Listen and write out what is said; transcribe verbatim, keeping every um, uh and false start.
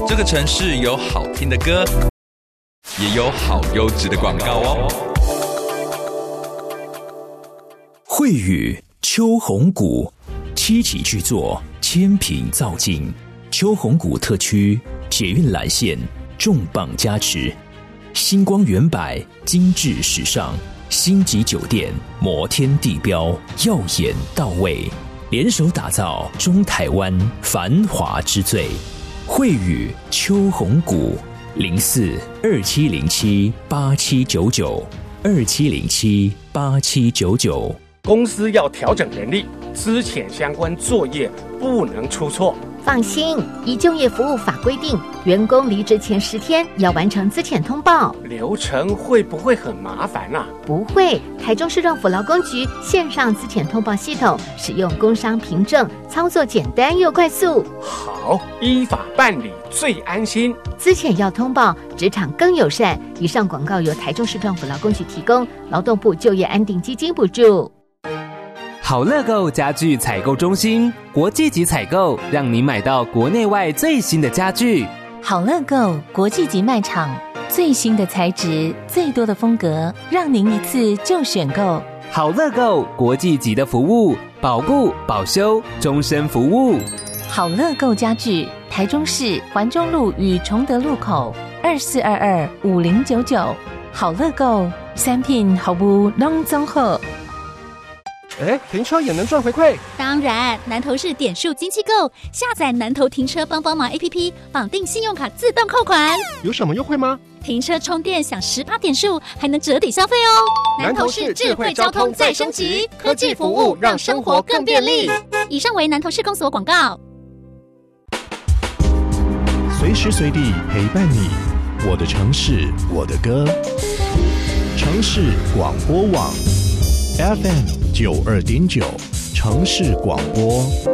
这个城市有好听的歌，也有好优质的广告哦。 慧宇秋红谷七期巨作，千品造境，秋红谷特区捷运蓝线重磅加持，星光远百精致时尚，星级酒店摩天地标耀眼到位，联手打造中台湾繁华之最。慧宇秋红谷零四二七零七八七九九二七零七八七九九。 公司要调整人力，资遣相关作业不能出错。 放心，以就业服务法规定，员工离职前十天要完成资遣通报。 流程会不会很麻烦啊？ 不会，台中市政府劳工局线上资遣通报系统，使用工商凭证，操作简单又快速。 好，依法办理最安心。 资遣要通报，职场更友善。以上广告由台中市政府劳工局提供，劳动部就业安定基金补助。 好乐购家具采购中心，国际级采购，让你买到国内外最新的家具。 好乐购国际级卖场，最新的材质，最多的风格，让您一次就选购。 好乐购国际级的服务，保固保修，终身服务。 好乐购家具，台中市环中路与崇德路口二四二二五零九九。好乐购产品服务拢综合。 哎，停车也能赚回馈？ 当然，南投市点数金气购，下载南投停车帮帮忙 A P P， 绑定信用卡自动扣款。 有什么优惠吗？ 停车充电享 百分之十 点数，还能折抵消费哦。 南投市智慧交通再升级，科技服务让生活更便利。 以上为南投市公所广告。 随时随地陪伴你，我的城市，我的歌。城市广播网 F M 九二点九，城市广播。